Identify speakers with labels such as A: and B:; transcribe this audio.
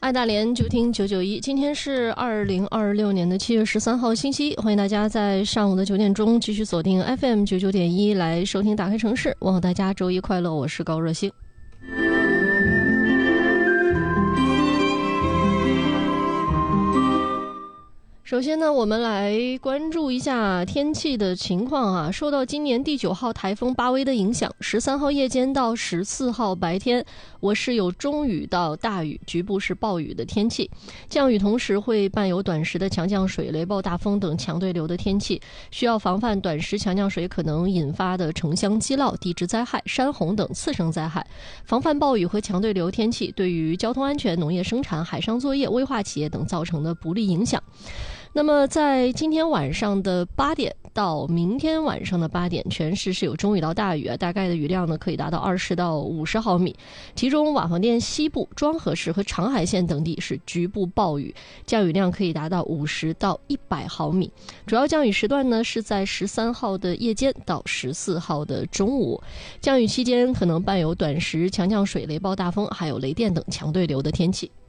A: 爱大连就听991，今天是2026年的7月13号星期一，欢迎大家在上午的9点钟继续锁定 FM 99.1来收听打开城市，问候大家周一快乐，我是高热星。首先呢，我们来关注一下天气的情况啊。受到今年第9号台风巴威的影响，13号夜间到14号白天，我市有中雨到大雨，局部是暴雨的天气。降雨同时会伴有短时的强降水、雷暴大风等强对流的天气，需要防范短时强降水可能引发的城乡积涝、地质灾害、山洪等次生灾害。防范暴雨和强对流天气对于交通安全、农业生产、海上作业、危化企业等造成的不利影响。那么在今天晚上的8点到明天晚上的8点，全市是有中雨到大雨，大概的雨量呢可以达到20到50毫米，其中瓦房店西部、庄河市和长海县等地是局部暴雨，降雨量可以达到50到100毫米。主要降雨时段呢是在13号的夜间到14号的中午，降雨期间可能伴有短时强降水、雷暴大风还有雷电等强对流的天气。